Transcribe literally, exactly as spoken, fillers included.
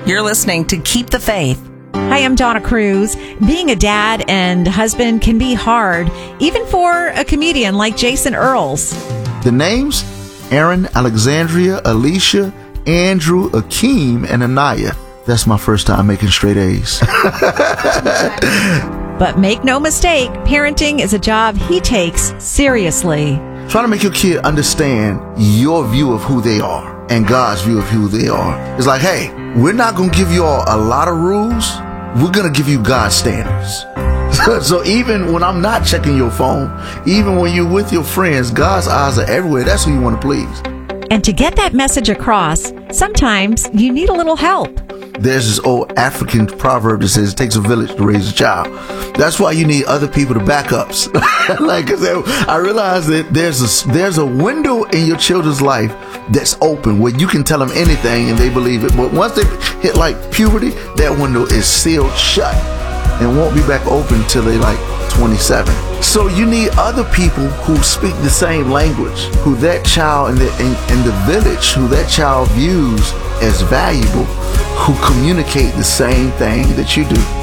You're listening to Keep the Faith. Hi, I'm Donna Cruz. Being a dad and husband can be hard, even for a comedian like Jason Earls. The names? Aaron, Alexandria, Alicia, Andrew, Akeem, and Anaya. That's my first time making straight A's. But make no mistake, parenting is a job he takes seriously. Trying to make your kid understand your view of who they are and God's view of who they are. It's like, hey, we're not going to give you all a lot of rules. We're going to give you God's standards. So even when I'm not checking your phone, even when you're with your friends, God's eyes are everywhere. That's who you want to please. And to get that message across, sometimes you need a little help. There's this old African proverb that says it takes a village to raise a child. That's why you need other people to backups. Like I said, I realize that there's a, there's a window in your children's life that's open where you can tell them anything and they believe it. But once they hit like puberty, that window is sealed shut and won't be back open till they like twenty-seven. So you need other people who speak the same language, who that child in the, in, in the village, who that child views as valuable, who communicate the same thing that you do.